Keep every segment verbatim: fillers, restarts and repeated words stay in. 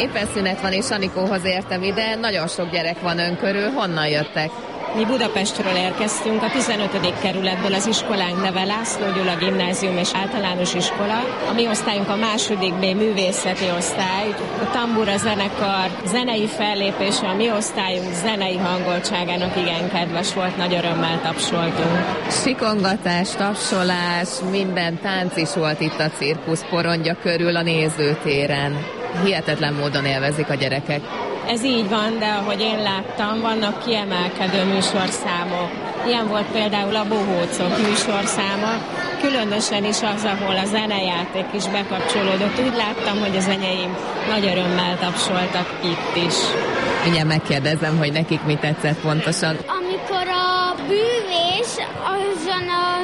Éppen szünet van, és Anikóhoz értem ide. Nagyon sok gyerek van ön körül. Honnan jöttek? Mi Budapestről érkeztünk, a tizenötödik kerületből, az iskolánk neve László Gyula Gimnázium és Általános Iskola. A mi osztályunk a második B művészeti osztály, a tambura zenekar zenei fellépése, a mi osztályunk zenei hangoltságának igen kedves volt, nagy örömmel tapsoltunk. Sikongatás, tapsolás, minden tánc is volt itt a cirkusz porondja körül a nézőtéren. Hihetetlen módon élvezik a gyerekek. Ez így van, de ahogy én láttam, vannak kiemelkedő műsorszámok. Ilyen volt például a Bohócok műsorszáma, különösen is az, ahol a zenejáték is bekapcsolódott. Úgy láttam, hogy az enyém nagy örömmel tapsoltak itt is. Mindjárt megkérdezem, hogy nekik mi tetszett pontosan. Amikor a bűvés azon a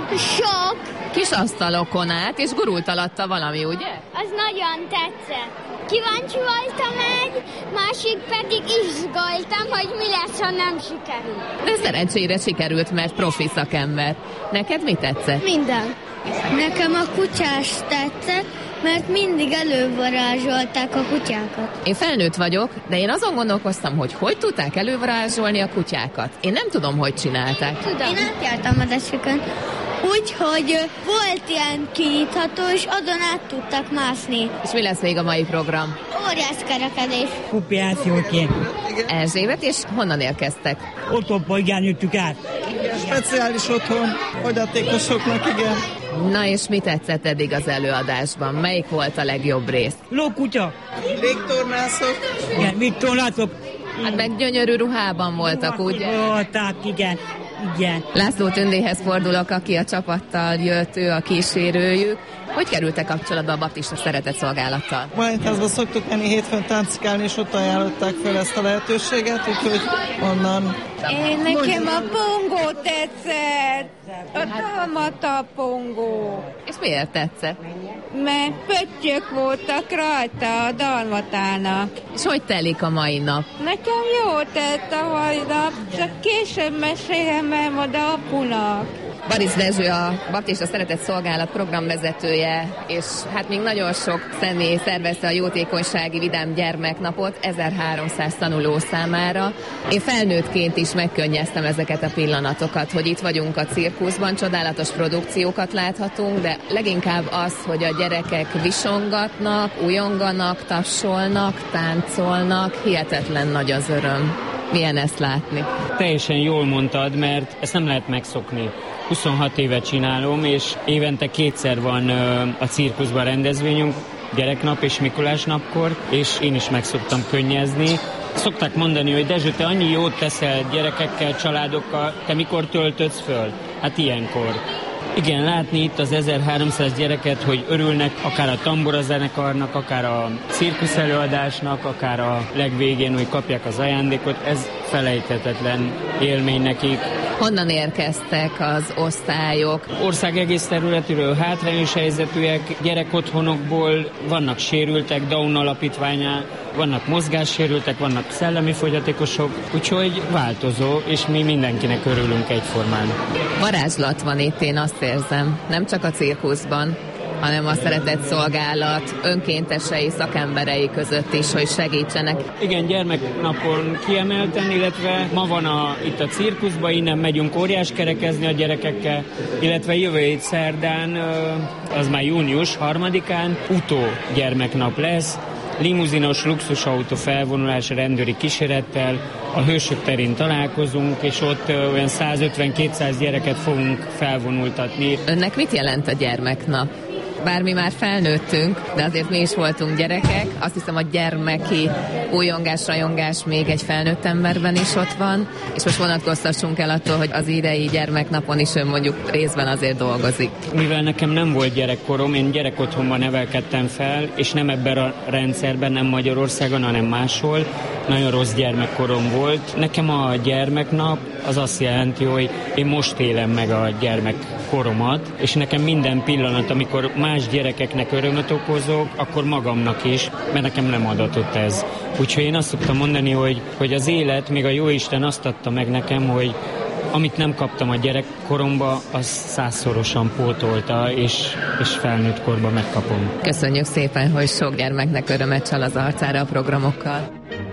sok kis asztalokon át, és gurult alatta valami, ugye? Az nagyon tetszett. Kíváncsi voltam egy, másik pedig izgultam, hogy mi lesz, ha nem sikerül. De szerencsére sikerült, mert profi szakember. Neked mi tetszett? Minden. Nekem a kutyás tetszett, mert mindig elővarázsolták a kutyákat. Én felnőtt vagyok, de én azon gondolkoztam, hogy hogy tudták elővarázsolni a kutyákat. Én nem tudom, hogy csinálták. Tudom. Én átjártam a desükön. Úgyhogy volt ilyen kinyitható, és azon át tudtak mászni. És mi lesz még a mai program? Óriás kerekedés. Kupiációként. Erzsébet, és honnan érkeztek? Otthonba, igen, jöttük át. Speciális otthon, fogyatékosoknak, igen. Na és mi tetszett eddig az előadásban? Melyik volt a legjobb rész? Lókutya. Légtornászok. Igen, mit tornászok? Hát meg gyönyörű ruhában voltak, ugye? Voltak, igen. Igen. László Tündéhez fordulok, aki a csapattal jött, ő a kísérőjük. Hogy kerültek kapcsolatba a baptista szeretetszolgálattal? Ványházba szoktuk menni hétfőn táncikálni, és ott ajánlották fel ezt a lehetőséget, úgyhogy onnan... Én nekem a pongó tetszett, a dalmata pongó. És miért tetszett? Mert pöttyök voltak rajta a dalmatának. És hogy telik a mai nap? Nekem jó tett a mai nap, csak később mesélem el majd apunak. Barisz Dezső a Baptista Szeretett Szolgálat programvezetője, és hát még nagyon sok személy szervezte a jótékonysági vidám gyermeknapot ezerháromszáz tanuló számára. Én felnőttként is megkönnyeztem ezeket a pillanatokat, hogy itt vagyunk a cirkuszban, csodálatos produkciókat láthatunk, de leginkább az, hogy a gyerekek visongatnak, újonganak, tapsolnak, táncolnak, hihetetlen nagy az öröm. Milyen ezt látni? Teljesen jól mondtad, mert ezt nem lehet megszokni. huszonhat évet csinálom, és évente kétszer van a cirkuszban rendezvényünk, gyereknap és Mikulás napkor, és én is meg szoktam könnyezni. Szokták mondani, hogy Dezső, te annyi jót teszel gyerekekkel, családokkal, te mikor töltödsz föl? Hát ilyenkor. Igen, látni itt az ezerháromszáz gyereket, hogy örülnek akár a tambora zenekarnak, akár a cirkusz előadásnak, akár a legvégén, hogy kapják az ajándékot, ez felejthetetlen élmény nekik. Honnan érkeztek az osztályok? Ország egész területéről, hátrányos helyzetűek, gyerekotthonokból, vannak sérültek, Down alapítványnál, vannak mozgássérültek, vannak szellemi fogyatékosok, úgyhogy változó, és mi mindenkinek örülünk egyformán. Varázslat van itt, én azt érzem, nem csak a cirkuszban, hanem a szeretett szolgálat önkéntesei, szakemberei között is, hogy segítsenek. Igen, gyermeknapon kiemelten, illetve ma van a, itt a cirkuszban, innen megyünk óriás kerekezni a gyerekekkel, illetve jövő hét szerdán, az már június harmadikán, utó gyermeknap lesz, limuzinos luxusautó felvonulás rendőri kísérettel, a Hősök terén találkozunk, és ott olyan százötven-kétszáz gyereket fogunk felvonultatni. Önnek mit jelent a gyermeknap? Bár mi már felnőttünk, de azért mi is voltunk gyerekek. Azt hiszem, a gyermeki újongás, rajongás még egy felnőtt emberben is ott van, és most vonatkoztassunk el attól, hogy az idei gyermeknapon is ön mondjuk részben azért dolgozik. Mivel nekem nem volt gyerekkorom, én gyerekotthonban nevelkedtem fel, és nem ebben a rendszerben, nem Magyarországon, hanem máshol. Nagyon rossz gyermekkorom volt. Nekem a gyermeknap az azt jelenti, hogy én most élem meg a gyermekkoromat, és nekem minden pillanat, amikor más gyerekeknek örömöt okozok, akkor magamnak is, mert nekem nem adatott ez. Úgyhogy én azt szoktam mondani, hogy, hogy az élet, még a Jóisten azt adta meg nekem, hogy amit nem kaptam a gyerekkoromba, az százszorosan pótolta, és, és felnőtt korban megkapom. Köszönjük szépen, hogy sok gyermeknek örömet csal az arcára a programokkal.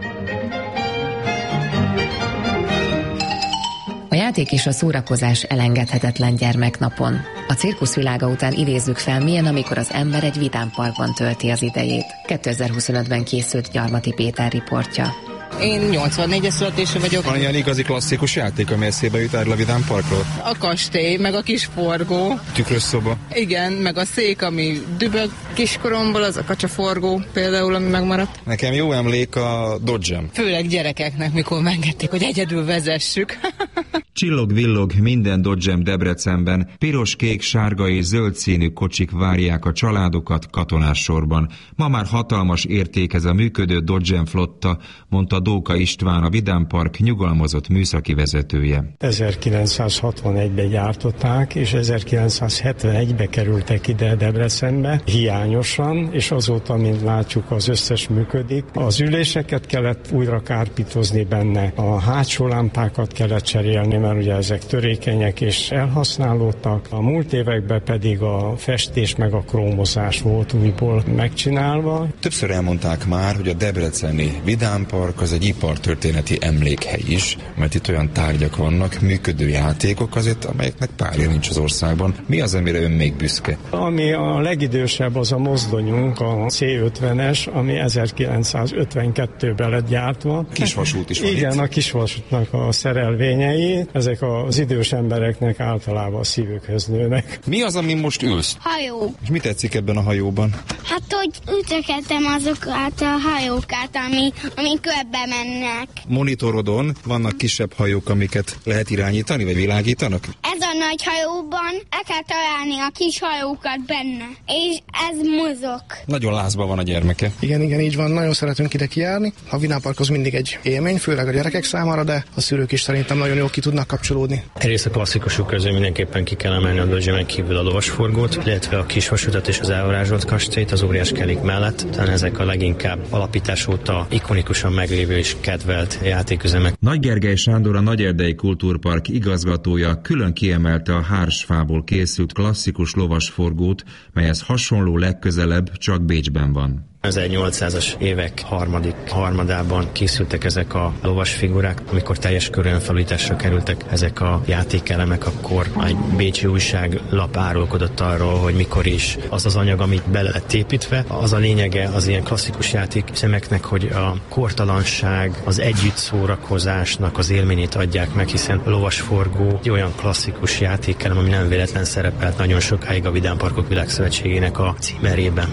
A játék és a szórakozás elengedhetetlen gyermeknapon. A cirkusz világa után idézzük fel, milyen, amikor az ember egy vidámparkban tölti az idejét. kétezer-huszonötben készült Gyarmati Péter riportja. Én nyolcvannégyes születésű vagyok. Van ilyen igazi klasszikus játék, ami eszébe jut erről a Vidám Parkról? A kastély, meg a kis forgó. Tükrös szoba. Igen, meg a szék, ami dübög kiskoromból, az a kacsaforgó például, ami megmaradt. Nekem jó emlék a Dodgem. Főleg gyerekeknek, mikor megengedték, hogy egyedül vezessük. Csillog-villog minden Dodgem Debrecenben, piros, kék, sárga és zöld színű kocsik várják a családokat katonás sorban. Ma már hatalmas értékez a működő Dodgem flotta, mondta Dóka István, a Vidám Park nyugalmazott műszaki vezetője. ezerkilencszázhatvanegyben gyártották, és ezerkilencszázhetvenegyben kerültek ide Debrecenbe, hiányosan, és azóta, mint látjuk, az összes működik. Az üléseket kellett újra kárpítozni benne, a hátsó lámpákat kellett cserélni, mert ugye ezek törékenyek és elhasználódtak. A múlt években pedig a festés meg a krómozás volt újból megcsinálva. Többször elmondták már, hogy a debreceni Vidám Park az egy ipartörténeti emlékhely is, mert itt olyan tárgyak vannak, működő játékok azért, amelyeknek párja nincs az országban. Mi az, amire ön még büszke? Ami a legidősebb, az a mozdonyunk, a cé ötvenes, ami ezerkilencszázötvenkettőben lett gyártva. Kisvasút is van. Igen, itt. A kisvasútnak a szerelvényei, ezek az idős embereknek általában a szívükhöz nőnek. Mi az, ami most ülsz? Hajó. És mit tetszik ebben a hajóban? Hát, hogy ütögetem azokat a hajókat, ami, ami körbe mennek. Monitorodon vannak kisebb hajók, amiket lehet irányítani, vagy világítanak? Ez a nagy hajóban el kell találni a kis hajókat benne, és ez mozog. Nagyon lázban van a gyermeke. Igen, igen, így van. Nagyon szeretünk ide kijárni. A Vidám Park az mindig egy élmény, főleg a gyerekek számára, de a szülők is szerintem nagyon jól ki tudnak kapcsolódni. Egyrészt a klasszikusok közül mindenképpen ki kell emelni a Dodgemen kívül a lovasforgót, illetve a kisvasutat és az elvarázsolt kastélyt az óriás kelék mellett. Talán ezek a leginkább alapítás óta ikonikusan meglévő és kedvelt játéküzemek. Nagy Gergely Sándor, a Nagyerdei Kultúrpark igazgatója külön kiemelte a hársfából készült klasszikus lovasforgót, melyhez hasonló legközelebb csak Bécsben van. ezernyolcszázas évek harmadik harmadában készültek ezek a lovasfigurák. Amikor teljes körűen felújításra kerültek ezek a játékelemek, akkor egy bécsi újságlap árulkodott arról, hogy mikor is az az anyag, amit bele lett építve. Az a lényege az ilyen klasszikus játékszemeknek, hogy a kortalanság, az együtt szórakozásnak az élményét adják meg, hiszen a lovasforgó egy olyan klasszikus játékelem, ami nem véletlen szerepelt nagyon sokáig a Vidám Parkok Világszövetségének a címerében.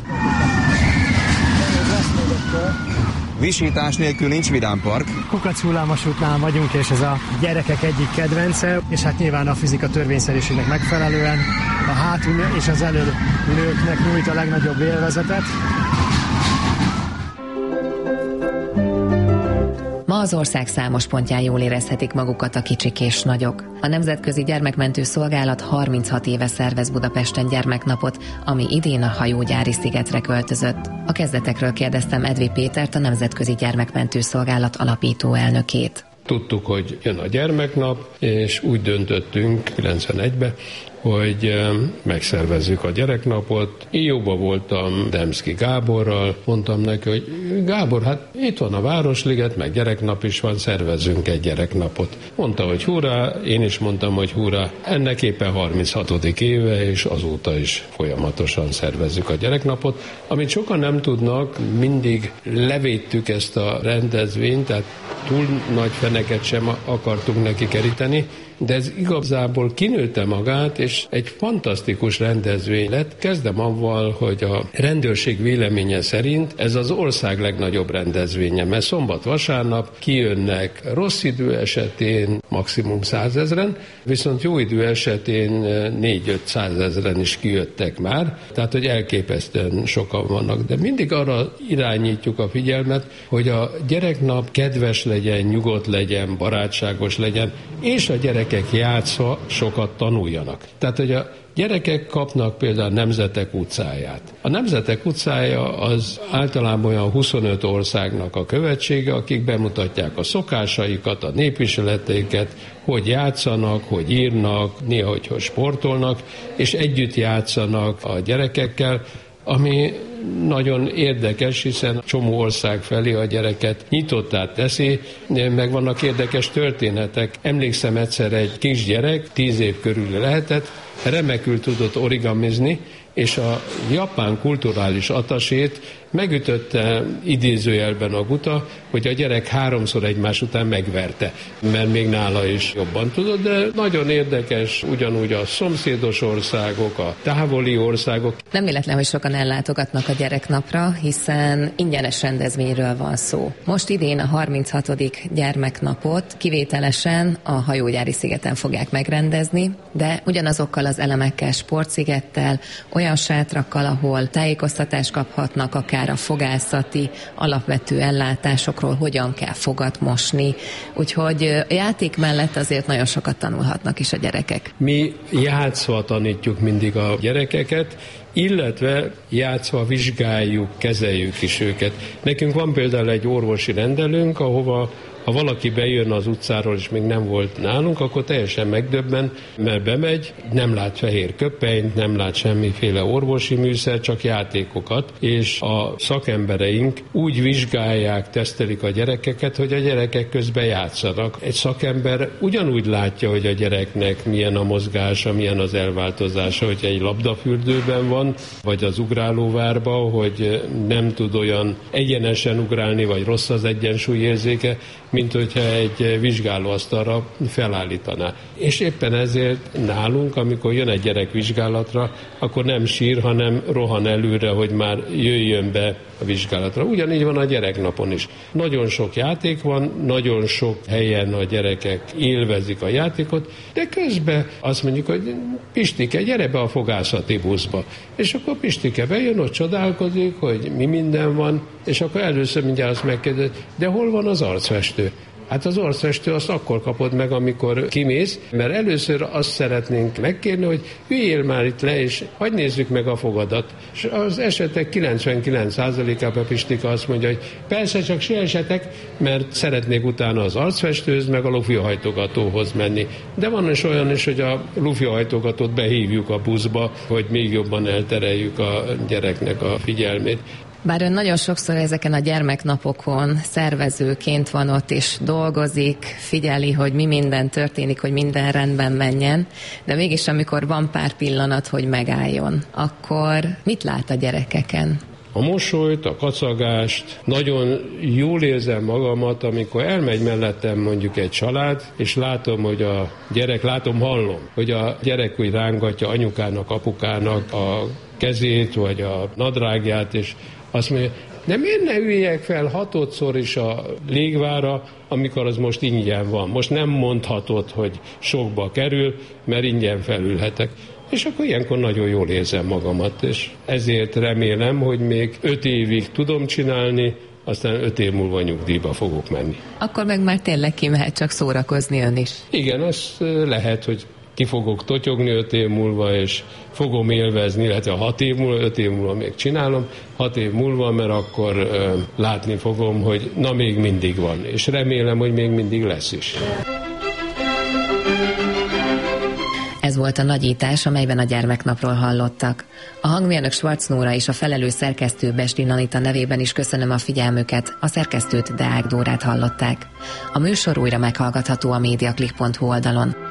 Visítás nélkül nincs Vidám Park. Kukac hullámvasútnál vagyunk, és ez a gyerekek egyik kedvence, és hát nyilván a fizika törvényszerűségnek megfelelően a hátul és az előülőknek nyújt a legnagyobb élvezetet. Ma az ország számos pontján jól érezhetik magukat a kicsik és nagyok. A Nemzetközi Gyermekmentő Szolgálat harminchat éve szervez Budapesten gyermeknapot, ami idén a hajógyári szigetre költözött. A kezdetekről kérdeztem Edvi Pétert, a Nemzetközi Gyermekmentő Szolgálat alapító elnökét. Tudtuk, hogy jön a gyermeknap, és úgy döntöttünk kilencvenegyben, hogy megszervezzük a gyereknapot. Én jóba voltam Demszki Gáborral, mondtam neki, hogy Gábor, hát itt van a Városliget, meg gyereknap is van, szervezzünk egy gyereknapot. Mondta, hogy hurrá, én is mondtam, hogy hurrá. Ennek éppen harminchatodik éve, és azóta is folyamatosan szervezzük a gyereknapot. Amit sokan nem tudnak, mindig levédtük ezt a rendezvényt, tehát túl nagy feneket sem akartunk neki keríteni, de ez igazából kinőtte magát, és egy fantasztikus rendezvény lett. Kezdem avval, hogy a rendőrség véleménye szerint ez az ország legnagyobb rendezvénye, mert szombat-vasárnap kijönnek rossz idő esetén maximum százezren, viszont jó idő esetén négy-ötszázezren is kijöttek már, tehát hogy elképesztően sokan vannak. De mindig arra irányítjuk a figyelmet, hogy a gyereknap kedves legyen, nyugodt legyen, barátságos legyen, és a gyerek játszva sokat tanuljanak. Tehát, hogy a gyerekek kapnak például a Nemzetek utcáját. A Nemzetek utcája az általában olyan huszonöt országnak a követsége, akik bemutatják a szokásaikat, a népviseleteiket, hogy játszanak, hogy írnak, néha, hogy sportolnak, és együtt játszanak a gyerekekkel, ami nagyon érdekes, hiszen csomó ország felé a gyereket nyitottá teszi, meg vannak érdekes történetek. Emlékszem egyszer egy kisgyerek, tíz év körül lehetett, remekül tudott origamizni, és a japán kulturális atasét megütötte idézőjelben a guta, hogy a gyerek háromszor egymás után megverte, mert még nála is jobban tudott, de nagyon érdekes, ugyanúgy a szomszédos országok, a távoli országok. Nem véletlen, hogy sokan ellátogatnak a gyereknapra, hiszen ingyenes rendezvényről van szó. Most idén a harminchatodik gyermeknapot kivételesen a Hajógyári szigeten fogják megrendezni, de ugyanazokkal az elemekkel, sportszigettel, olyan sátrakkal, ahol tájékoztatást kaphatnak, akár a fogászati alapvető ellátásokról, hogyan kell fogat mosni. Úgyhogy a játék mellett azért nagyon sokat tanulhatnak is a gyerekek. Mi játszva tanítjuk mindig a gyerekeket, illetve játszva vizsgáljuk, kezeljük is őket. Nekünk van például egy orvosi rendelőnk, ahova ha valaki bejön az utcáról, és még nem volt nálunk, akkor teljesen megdöbben, mert bemegy, nem lát fehér köpenyt, nem lát semmiféle orvosi műszer, csak játékokat, és a szakembereink úgy vizsgálják, tesztelik a gyerekeket, hogy a gyerekek közben játszanak. Egy szakember ugyanúgy látja, hogy a gyereknek milyen a mozgása, milyen az elváltozása, hogy egy labdafürdőben van, vagy az ugrálóvárba, hogy nem tud olyan egyenesen ugrálni, vagy rossz az egyensúlyérzéke, mint hogyha egy vizsgálóasztalra felállítaná. És éppen ezért nálunk, amikor jön egy gyerek vizsgálatra, akkor nem sír, hanem rohan előre, hogy már jöjjön be a vizsgálatra. Ugyanígy van a gyereknapon is. Nagyon sok játék van, nagyon sok helyen a gyerekek élvezik a játékot, de közben azt mondjuk, hogy Pistike, gyere be a fogászati buszba. És akkor Pistike bejön, ott csodálkozik, hogy mi minden van, és akkor először mindjárt azt megkérdezi, de hol van az arcfestő? Hát az arcfestő azt akkor kapod meg, amikor kimész, mert először azt szeretnénk megkérni, hogy üljél már itt le, és hadd nézzük meg a fogadat. És az esetek kilencvenkilenc százalékában Pistika azt mondja, hogy persze, csak siesetek, mert szeretnék utána az arcfestőhöz, meg a lufihajtogatóhoz menni. De van is olyan is, hogy a lufihajtogatót behívjuk a buszba, hogy még jobban eltereljük a gyereknek a figyelmét. Bár ön nagyon sokszor ezeken a gyermeknapokon szervezőként van ott, és dolgozik, figyeli, hogy mi minden történik, hogy minden rendben menjen, de mégis amikor van pár pillanat, hogy megálljon, akkor mit lát a gyerekeken? A mosolyt, a kacagást, nagyon jól érzem magamat, amikor elmegy mellettem mondjuk egy család, és látom, hogy a gyerek, látom, hallom, hogy a gyerek úgy rángatja anyukának, apukának a kezét, vagy a nadrágját, és azt mondja, de miért ne üljek fel hatodszor is a légvára, amikor az most ingyen van. Most nem mondhatod, hogy sokba kerül, mert ingyen felülhetek. És akkor ilyenkor nagyon jól érzem magamat, és ezért remélem, hogy még öt évig tudom csinálni, aztán öt év múlva nyugdíjba fogok menni. Akkor meg már tényleg kimehet csak szórakozni ön is. Igen, az lehet, hogy ki fogok totyogni öt év múlva, és fogom élvezni, illetve hat év múlva, öt év múlva még csinálom, hat év múlva, mert akkor ö, látni fogom, hogy na még mindig van, és remélem, hogy még mindig lesz is. Ez volt a nagyítás, amelyben a gyermeknapról hallottak. A hangmérnök Schwarz Nóra és a felelős szerkesztő Besdin Anita nevében is köszönöm a figyelmüket, a szerkesztőt Deák Dórát hallották. A műsor újra meghallgatható a mediaclick pont hu oldalon.